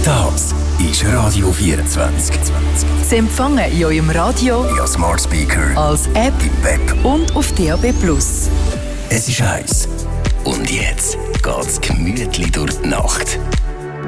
Das ist Radio 24. Sie empfangen in eurem Radio, via Smart Speaker, als App im Web und auf DAB+. Es ist heiß. Und jetzt geht's gemütlich durch die Nacht.